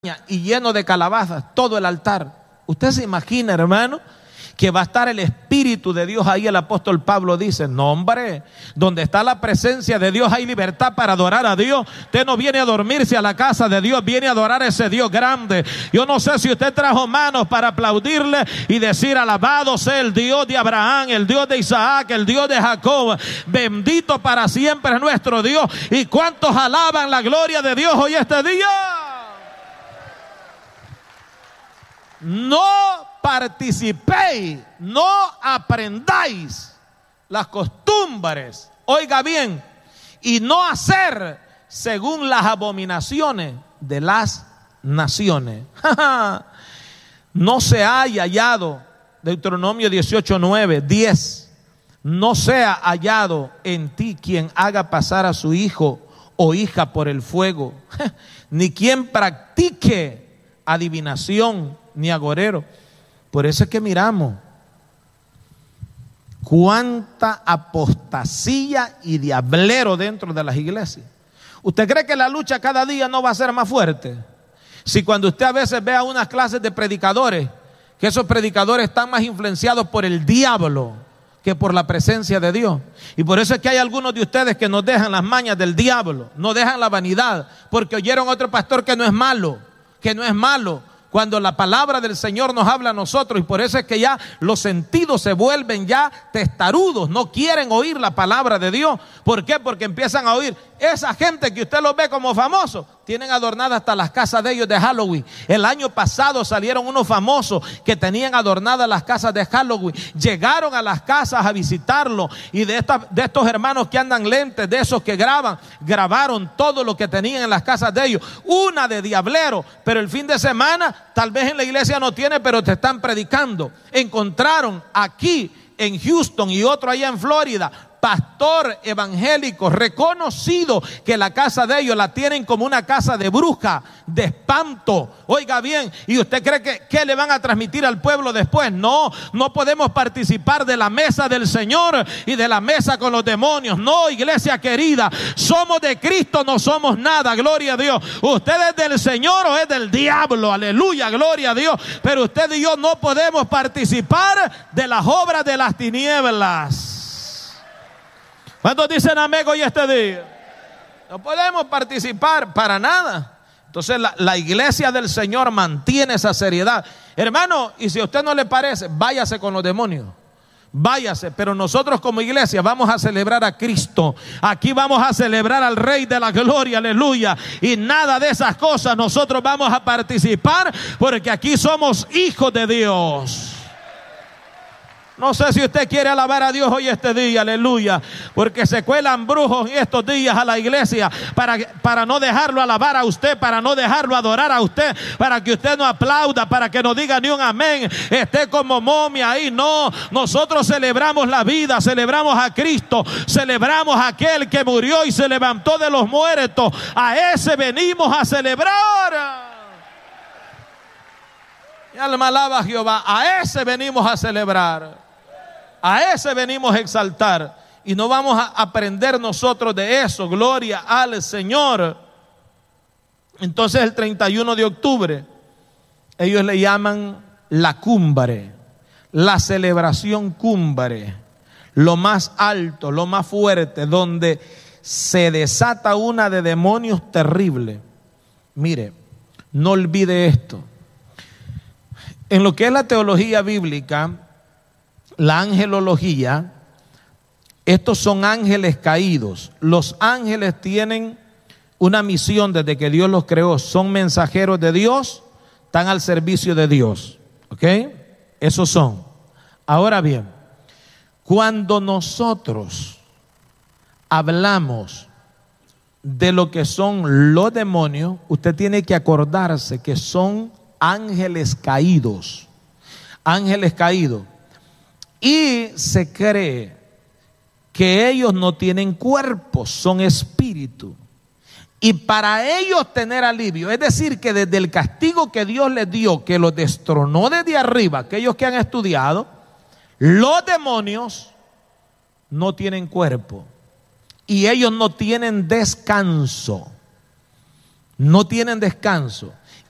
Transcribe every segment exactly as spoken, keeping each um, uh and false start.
y lleno de calabazas, todo el altar. Usted se imagina, hermano, que va a estar el Espíritu de Dios ahí. El apóstol Pablo dice: no, hombre, donde está la presencia de Dios hay libertad para adorar a Dios. Usted no viene a dormirse a la casa de Dios, viene a adorar a ese Dios grande. Yo no sé si usted trajo manos para aplaudirle y decir: alabado sea el Dios de Abraham, el Dios de Isaac, el Dios de Jacob, bendito para siempre es nuestro Dios. ¿Y cuántos alaban la gloria de Dios hoy este día? No participéis, no aprendáis las costumbres, oiga bien, y no hacer según las abominaciones de las naciones. No se haya hallado, Deuteronomio dieciocho, nueve, diez, no sea hallado en ti quien haga pasar a su hijo o hija por el fuego, ni quien practique adivinación ni agorero. Por eso es que miramos cuánta apostasía y diablero dentro de las iglesias. ¿Usted cree que la lucha cada día no va a ser más fuerte? Si cuando usted a veces ve a unas clases de predicadores, que esos predicadores están más influenciados por el diablo que por la presencia de Dios. Y por eso es que hay algunos de ustedes que nos dejan las mañas del diablo, no dejan la vanidad, porque oyeron a otro pastor que no es malo, que no es malo, cuando la palabra del Señor nos habla a nosotros. Y por eso es que ya los sentidos se vuelven ya testarudos, no quieren oír la palabra de Dios. ¿Por qué? Porque empiezan a oír. Esa gente que usted los ve como famosos, tienen adornadas hasta las casas de ellos de Halloween. El año pasado salieron unos famosos que tenían adornadas las casas de Halloween. Llegaron a las casas a visitarlo, y de, esta, de estos hermanos que andan lentes, de esos que graban, grabaron todo lo que tenían en las casas de ellos. Una de diablero, pero el fin de semana tal vez en la iglesia no tiene, pero te están predicando. Encontraron aquí en Houston y otro allá en Florida, pastor evangélico reconocido, que la casa de ellos la tienen como una casa de bruja, de espanto. Oiga bien, ¿y usted cree que qué le van a transmitir al pueblo después? No, no podemos participar de la mesa del Señor y de la mesa con los demonios. No, iglesia querida, somos de Cristo, no somos nada, gloria a Dios. ¿Usted es del Señor o es del diablo? Aleluya, gloria a Dios. Pero usted y yo no podemos participar de las obras de las tinieblas. ¿Cuántos dicen amén hoy este día? No podemos participar para nada. Entonces la, la iglesia del Señor mantiene esa seriedad. Hermano, y si a usted no le parece, váyase con los demonios. Váyase, pero nosotros como iglesia vamos a celebrar a Cristo. Aquí vamos a celebrar al Rey de la Gloria, aleluya. Y nada de esas cosas nosotros vamos a participar, porque aquí somos hijos de Dios. No sé si usted quiere alabar a Dios hoy este día, aleluya, porque se cuelan brujos en estos días a la iglesia para, para no dejarlo alabar a usted, para no dejarlo adorar a usted, para que usted no aplauda, para que no diga ni un amén, esté como momia ahí. No, nosotros celebramos la vida, celebramos a Cristo, celebramos a aquel que murió y se levantó de los muertos. A ese venimos a celebrar. Mi alma alaba a Jehová. A ese venimos a celebrar, a ese venimos a exaltar, y no vamos a aprender nosotros de eso. Gloria al Señor. Entonces el treinta y uno de octubre ellos le llaman la cumbre, la celebración cumbre, lo más alto, lo más fuerte, donde se desata una de demonios terrible. Mire, no olvide esto. En lo que es la teología bíblica, la angelología, estos son ángeles caídos. Los ángeles tienen una misión desde que Dios los creó. Son mensajeros de Dios, están al servicio de Dios. ¿Ok? Esos son. Ahora bien, cuando nosotros hablamos de lo que son los demonios, usted tiene que acordarse que son ángeles caídos, ángeles caídos, y se cree que ellos no tienen cuerpo, son espíritu, y para ellos tener alivio, es decir, que desde el castigo que Dios les dio, que los destronó desde arriba, aquellos que han estudiado, los demonios no tienen cuerpo y ellos no tienen descanso. No tienen descanso.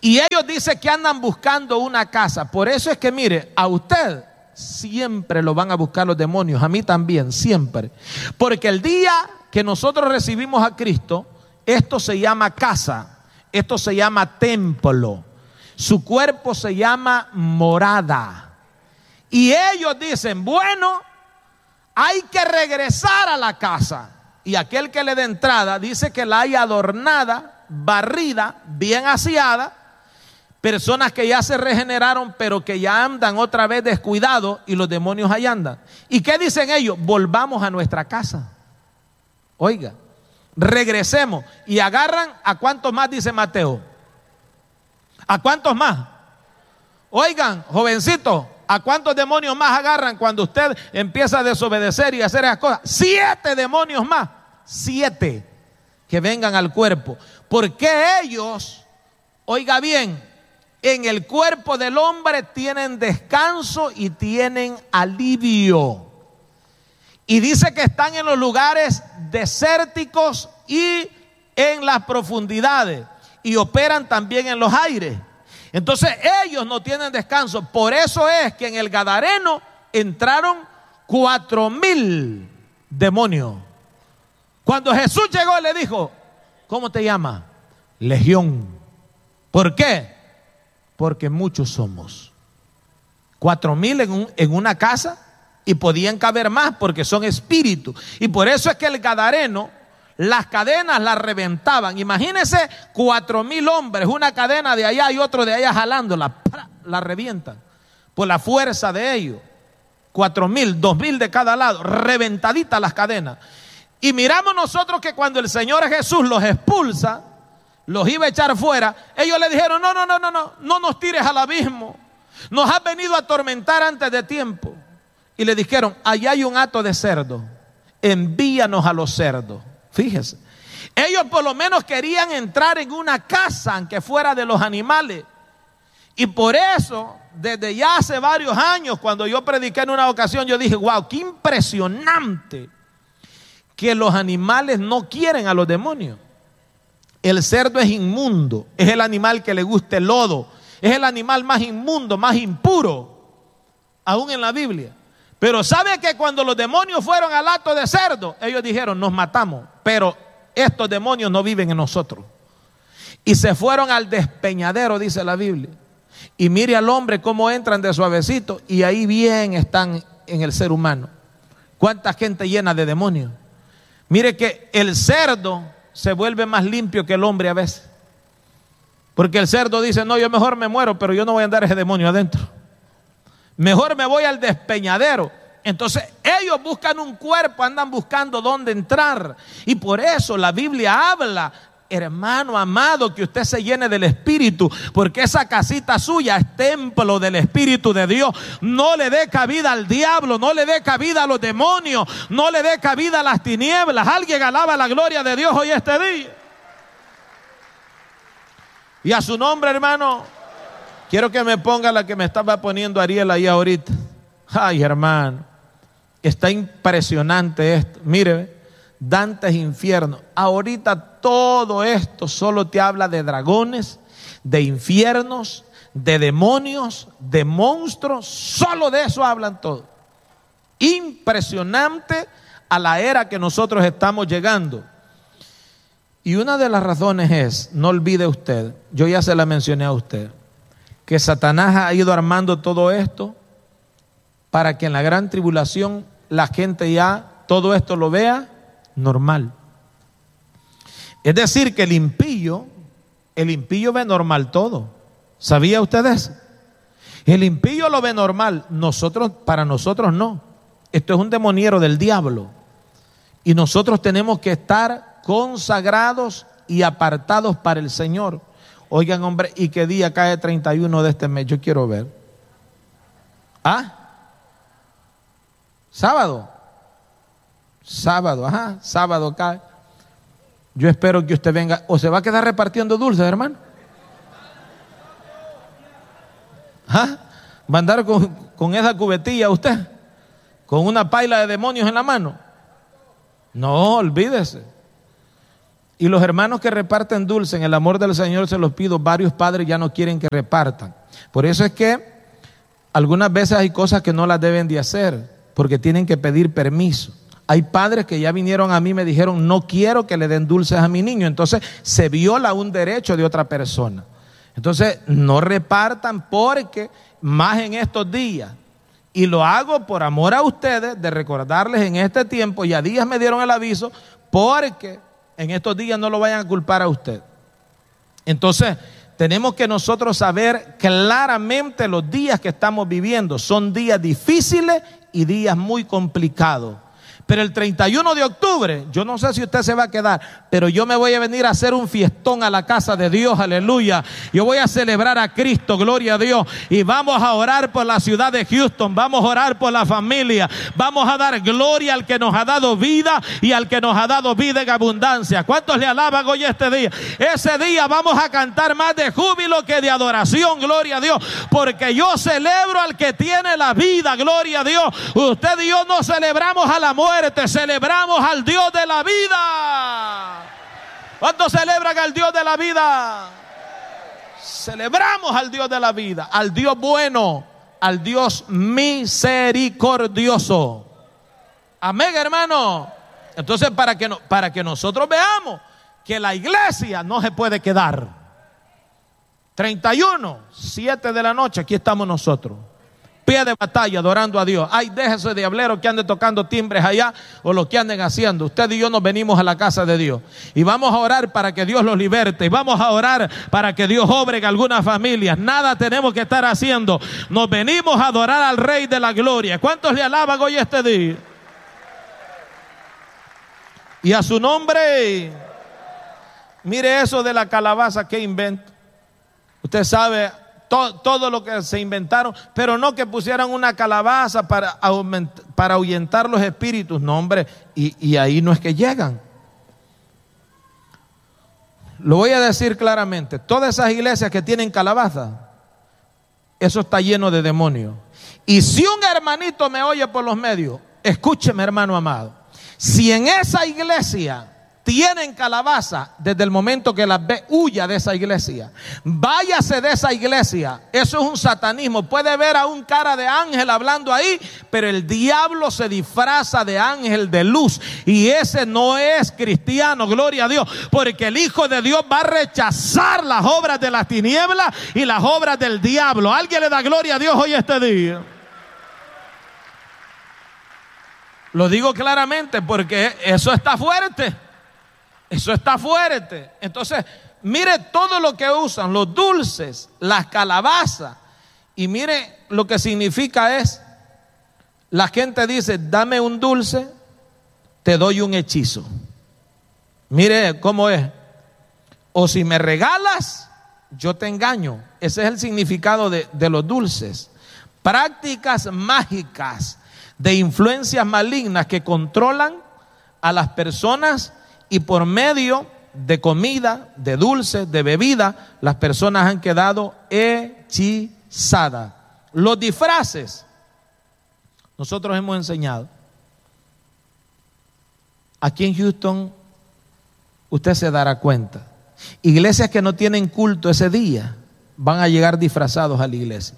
Y ellos dicen que andan buscando una casa. Por eso es que mire, a usted siempre lo van a buscar los demonios, a mí también, siempre. Porque el día que nosotros recibimos a Cristo, esto se llama casa, esto se llama templo, su cuerpo se llama morada. Y ellos dicen, bueno, hay que regresar a la casa. Y aquel que le dé entrada dice que la hay adornada, barrida, bien aseada. Personas que ya se regeneraron, pero que ya andan otra vez descuidados y los demonios ahí andan. ¿Y qué dicen ellos? Volvamos a nuestra casa. Oiga, regresemos. Y agarran, ¿a cuántos más dice Mateo? ¿A cuántos más? Oigan, jovencito, ¿a cuántos demonios más agarran cuando usted empieza a desobedecer y a hacer esas cosas? Siete demonios más. Siete que vengan al cuerpo. Porque ellos, oiga bien, en el cuerpo del hombre tienen descanso y tienen alivio. Y dice que están en los lugares desérticos y en las profundidades. Y operan también en los aires. Entonces ellos no tienen descanso. Por eso es que en el Gadareno entraron cuatro mil demonios. Cuando Jesús llegó le dijo, ¿cómo te llamas? Legión. ¿Por qué? Porque muchos somos. Cuatro mil en, un, en una casa, y podían caber más porque son espíritus. Y por eso es que el Gadareno, las cadenas las reventaban. Imagínense cuatro mil hombres, una cadena de allá y otro de allá jalándola, la revientan por la fuerza de ellos. Cuatro mil, dos mil de cada lado, reventaditas las cadenas. Y miramos nosotros que cuando el Señor Jesús los expulsa, los iba a echar fuera, ellos le dijeron, no, no, no, no, no, no nos tires al abismo, nos has venido a atormentar antes de tiempo. Y le dijeron, allá hay un hato de cerdo, envíanos a los cerdos. Fíjese, ellos por lo menos querían entrar en una casa, aunque fuera de los animales. Y por eso, desde ya hace varios años, cuando yo prediqué en una ocasión, yo dije, wow, qué impresionante que los animales no quieren a los demonios. El cerdo es inmundo, es el animal que le gusta el lodo, es el animal más inmundo, más impuro, aún en la Biblia. Pero ¿sabe que cuando los demonios fueron al hato de cerdo, ellos dijeron, nos matamos, pero estos demonios no viven en nosotros? Y se fueron al despeñadero, dice la Biblia. Y mire al hombre cómo entran de suavecito, y ahí bien están en el ser humano. ¿Cuánta gente llena de demonios? Mire que el cerdo se vuelve más limpio que el hombre a veces. Porque el cerdo dice, no, yo mejor me muero, pero yo no voy a andar ese demonio adentro. Mejor me voy al despeñadero. Entonces ellos buscan un cuerpo, andan buscando dónde entrar. Y por eso la Biblia habla, hermano amado, que usted se llene del Espíritu, porque esa casita suya es templo del Espíritu de Dios. No le dé cabida al diablo, no le dé cabida a los demonios, no le dé cabida a las tinieblas. Alguien alaba la gloria de Dios hoy este día. Y a su nombre, hermano, quiero que me ponga la que me estaba poniendo Ariel ahí ahorita. Ay, hermano, está impresionante esto. Mire, Dantes Infierno. Ahorita todo esto solo te habla de dragones, de infiernos, de demonios, de monstruos. Solo de eso hablan todos. Impresionante a la era que nosotros estamos llegando. Y una de las razones es, no olvide usted, yo ya se la mencioné a usted, que Satanás ha ido armando todo esto para que en la gran tribulación la gente ya todo esto lo vea normal. Es decir, que el impío, el impío ve normal todo. ¿Sabía usted eso? El impío lo ve normal, nosotros, para nosotros no. Esto es un demoniero del diablo. Y nosotros tenemos que estar consagrados y apartados para el Señor. Oigan, hombre, ¿y qué día cae treinta y uno de este mes? Yo quiero ver. ¿Ah? ¿Sábado? Sábado, ajá, sábado cae. Yo espero que usted venga. ¿O se va a quedar repartiendo dulces, hermano? ¿Ah? ¿Va a andar con, con esa cubetilla usted? ¿Con una paila de demonios en la mano? No, olvídese. Y los hermanos que reparten dulce, en el amor del Señor se los pido, varios padres ya no quieren que repartan. Por eso es que algunas veces hay cosas que no las deben de hacer, porque tienen que pedir permiso. Hay padres que ya vinieron a mí y me dijeron, no quiero que le den dulces a mi niño. Entonces se viola un derecho de otra persona. Entonces no repartan, porque más en estos días, y lo hago por amor a ustedes, de recordarles en este tiempo, ya días me dieron el aviso, porque en estos días no lo vayan a culpar a usted. Entonces tenemos que nosotros saber claramente los días que estamos viviendo. Son días difíciles y días muy complicados. Pero el treinta y uno de octubre, yo no sé si usted se va a quedar, pero yo me voy a venir a hacer un fiestón a la casa de Dios, aleluya. Yo voy a celebrar a Cristo, gloria a Dios. Y vamos a orar por la ciudad de Houston, vamos a orar por la familia, vamos a dar gloria al que nos ha dado vida y al que nos ha dado vida en abundancia. ¿Cuántos le alaban hoy este día? Ese día vamos a cantar más de júbilo que de adoración, gloria a Dios, porque yo celebro al que tiene la vida, gloria a Dios. Usted y yo no celebramos a la muerte, celebramos al Dios de la vida. ¿Cuántos celebran al Dios de la vida? Celebramos al Dios de la vida, al Dios bueno, al Dios misericordioso. Amén, hermano. Entonces, para que, no, para que nosotros veamos que la iglesia no se puede quedar. treinta y uno, siete de la noche, aquí estamos nosotros. Pie de batalla, adorando a Dios. Ay, déjese diablero que ande tocando timbres allá o lo que anden haciendo. Usted y yo nos venimos a la casa de Dios y vamos a orar para que Dios los liberte, y vamos a orar para que Dios obre en algunas familias. Nada tenemos que estar haciendo. Nos venimos a adorar al Rey de la Gloria. ¿Cuántos le alaban hoy este día? Y a su nombre. Mire eso de la calabaza, que invento. Usted sabe todo, todo lo que se inventaron, pero no que pusieran una calabaza para, aumentar, para ahuyentar los espíritus. No, hombre, y, y ahí no es que llegan. Lo voy a decir claramente: todas esas iglesias que tienen calabaza, eso está lleno de demonios. Y si un hermanito me oye por los medios, escúcheme, hermano amado, si en esa iglesia tienen calabaza, desde el momento que las ve, huya de esa iglesia, váyase de esa iglesia. Eso es un satanismo. Puede ver a un cara de ángel hablando ahí, pero el diablo se disfraza de ángel de luz, y ese no es cristiano, gloria a Dios, porque el Hijo de Dios va a rechazar las obras de las tinieblas y las obras del diablo. ¿Alguien le da gloria a Dios hoy este día? Lo digo claramente porque eso está fuerte. Eso está fuerte. Entonces, mire todo lo que usan, los dulces, las calabazas. Y mire lo que significa es, la gente dice, dame un dulce, te doy un hechizo. Mire cómo es. O si me regalas, yo te engaño. Ese es el significado de, de los dulces. Prácticas mágicas de influencias malignas que controlan a las personas, y por medio de comida, de dulce, de bebida, las personas han quedado hechizadas. Los disfraces, nosotros hemos enseñado. Aquí en Houston, usted se dará cuenta. Iglesias que no tienen culto ese día van a llegar disfrazados a la iglesia.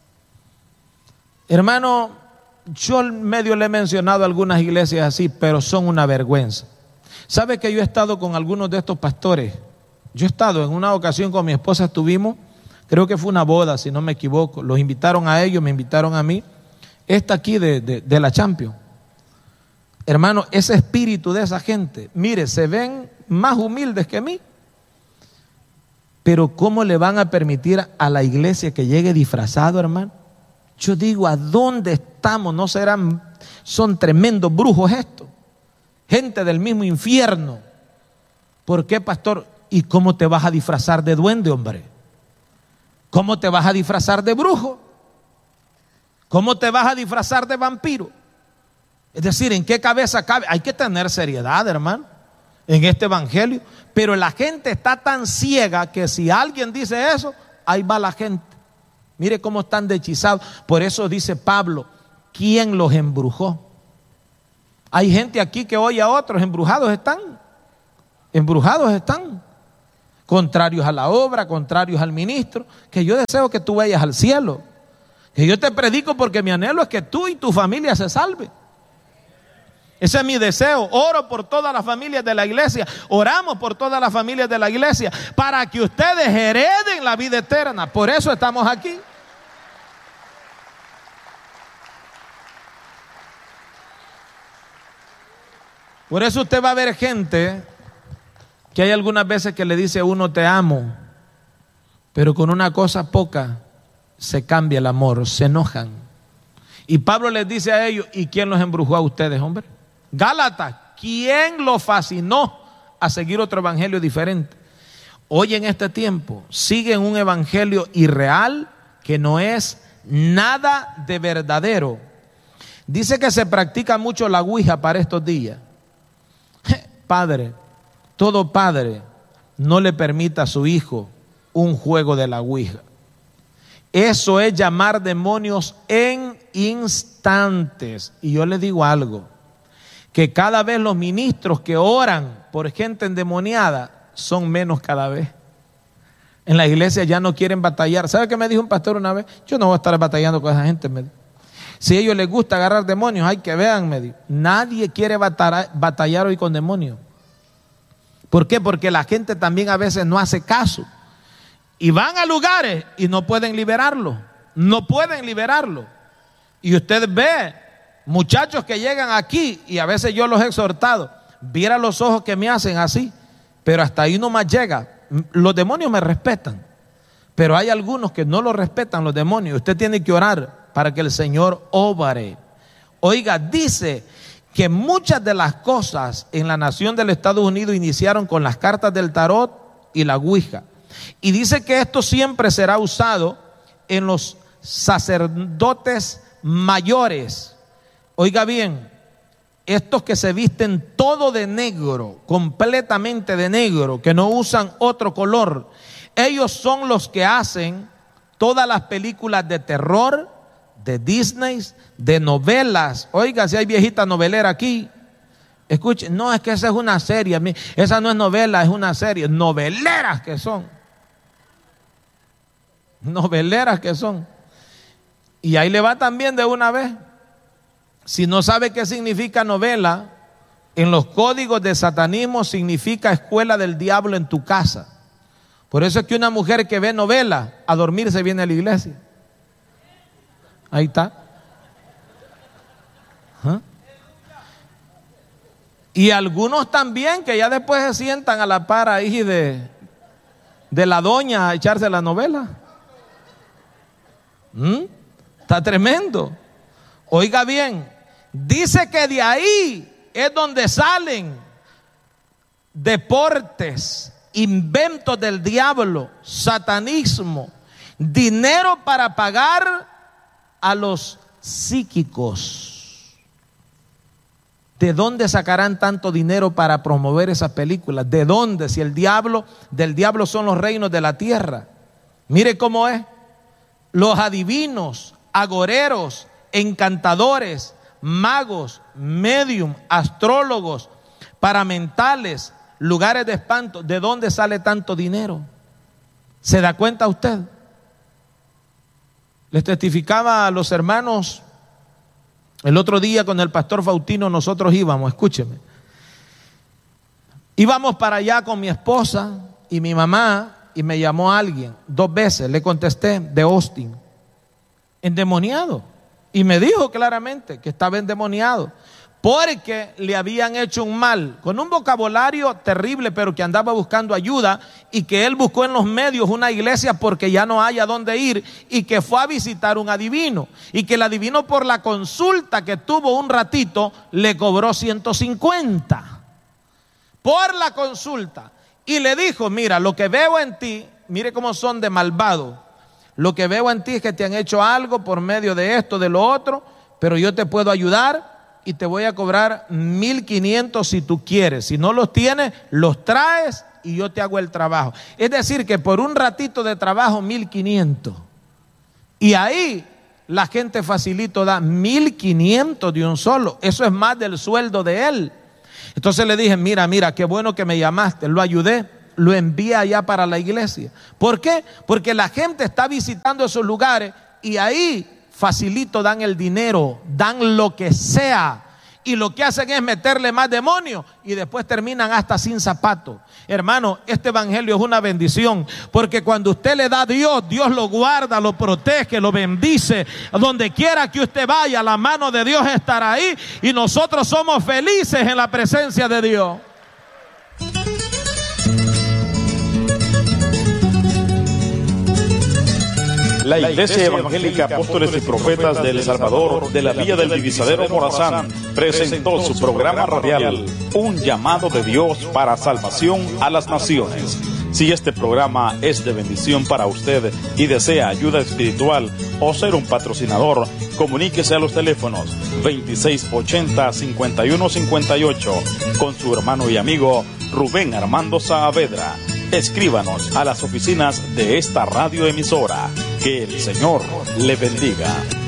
Hermano, yo medio le he mencionado algunas iglesias así, pero son una vergüenza. ¿Sabe que yo he estado con algunos de estos pastores? Yo he estado en una ocasión con mi esposa, estuvimos, creo que fue una boda, si no me equivoco. Los invitaron a ellos, me invitaron a mí. Esta aquí de, de, de la Champions. Hermano, ese espíritu de esa gente, mire, se ven más humildes que mí. Pero ¿cómo le van a permitir a la iglesia que llegue disfrazado, hermano? Yo digo, ¿a dónde estamos? ¿No serán, son tremendos brujos estos? Gente del mismo infierno. ¿Por qué, pastor? ¿Y cómo te vas a disfrazar de duende, hombre? ¿Cómo te vas a disfrazar de brujo? ¿Cómo te vas a disfrazar de vampiro? Es decir, ¿en qué cabeza cabe? Hay que tener seriedad, hermano, en este evangelio. Pero la gente está tan ciega que si alguien dice eso, ahí va la gente. Mire cómo están deshechizados. Por eso dice Pablo, ¿quién los embrujó? Hay gente aquí que oye a otros embrujados están. embrujados están, contrarios a la obra, contrarios al ministro, que yo deseo que tú vayas al cielo, que yo te predico porque mi anhelo es que tú y tu familia se salven. Ese es mi deseo. Oro por todas las familias de la iglesia, oramos por todas las familias de la iglesia, para que ustedes hereden la vida eterna. Por eso estamos aquí. Por eso usted va a ver gente que hay algunas veces que le dice a uno te amo, pero con una cosa poca se cambia el amor, se enojan. Y Pablo les dice a ellos, ¿y quién los embrujó a ustedes, hombre? Gálatas, ¿quién los fascinó a seguir otro evangelio diferente? Hoy en este tiempo siguen un evangelio irreal que no es nada de verdadero. Dice que se practica mucho la ouija para estos días. Padre, todo padre no le permita a su hijo un juego de la ouija. Eso es llamar demonios en instantes. Y yo le digo algo, que cada vez los ministros que oran por gente endemoniada son menos cada vez. En la iglesia ya no quieren batallar. ¿Sabe qué me dijo un pastor una vez? Yo no voy a estar batallando con esa gente, me dijo. Si a ellos les gusta agarrar demonios, hay que vean, me dijo. Nadie quiere batallar, batallar hoy con demonios. ¿Por qué? Porque la gente también a veces no hace caso. Y van a lugares y no pueden liberarlo. No pueden liberarlo. Y usted ve muchachos que llegan aquí, y a veces yo los he exhortado, viera los ojos que me hacen así, pero hasta ahí no más llega. Los demonios me respetan, pero hay algunos que no lo respetan los demonios. Usted tiene que orar para que el Señor obre. Oiga, dice que muchas de las cosas en la nación del Estados Unidos iniciaron con las cartas del tarot y la ouija. Y dice que esto siempre será usado en los sacerdotes mayores. Oiga bien, estos que se visten todo de negro, completamente de negro, que no usan otro color, ellos son los que hacen todas las películas de terror, de Disney, de novelas. Oiga, si hay viejita novelera aquí, escuchen, no, es que esa es una serie, esa no es novela, es una serie, noveleras que son, noveleras que son. Y ahí le va también de una vez. Si no sabe qué significa novela, en los códigos de satanismo significa escuela del diablo en tu casa. Por eso es que una mujer que ve novela, a dormir se viene a la iglesia. Ahí está. ¿Ah? Y algunos también que ya después se sientan a la par ahí de, de la doña a echarse la novela. ¿Mm? Está tremendo. Oiga bien, dice que de ahí es donde salen deportes, inventos del diablo, satanismo, dinero para pagar a los psíquicos. ¿De dónde sacarán tanto dinero para promover esas películas? ¿De dónde? Si el diablo, del diablo son los reinos de la tierra. Mire cómo es. Los adivinos, agoreros, encantadores, magos, medium, astrólogos, paramentales, lugares de espanto. ¿De dónde sale tanto dinero? ¿Se da cuenta usted? Les testificaba a los hermanos el otro día con el pastor Faustino. Nosotros íbamos, escúcheme, íbamos para allá con mi esposa y mi mamá, y me llamó alguien dos veces. Le contesté, de Austin, endemoniado, y me dijo claramente que estaba endemoniado porque le habían hecho un mal, con un vocabulario terrible, pero que andaba buscando ayuda, y que él buscó en los medios una iglesia porque ya no hay a dónde ir, y que fue a visitar un adivino, y que el adivino, por la consulta que tuvo un ratito, le cobró ciento cincuenta por la consulta, y le dijo, mira, lo que veo en ti, mire cómo son de malvado, lo que veo en ti es que te han hecho algo por medio de esto, de lo otro, pero yo te puedo ayudar y te voy a cobrar mil quinientos si tú quieres. Si no los tienes, los traes y yo te hago el trabajo. Es decir, que por un ratito de trabajo, mil quinientos. Y ahí la gente facilito da mil quinientos de un solo. Eso es más del sueldo de él. Entonces le dije, mira, mira, qué bueno que me llamaste, lo ayudé, lo envié allá para la iglesia. ¿Por qué? Porque la gente está visitando esos lugares y ahí facilito dan el dinero, dan lo que sea. Y lo que hacen es meterle más demonios y después terminan hasta sin zapatos. Hermano, este evangelio es una bendición, porque cuando usted le da a Dios, Dios lo guarda, lo protege, lo bendice. Donde quiera que usted vaya, la mano de Dios estará ahí y nosotros somos felices en la presencia de Dios. La Iglesia Evangélica Apóstoles y Profetas de El Salvador, de la Villa del Divisadero Morazán, presentó su programa radial, Un Llamado de Dios para Salvación a las Naciones. Si este programa es de bendición para usted y desea ayuda espiritual o ser un patrocinador, comuníquese a los teléfonos veintiséis ochenta, cincuenta y uno cincuenta y ocho con su hermano y amigo Rubén Armando Saavedra. Escríbanos a las oficinas de esta radioemisora. Que el Señor le bendiga.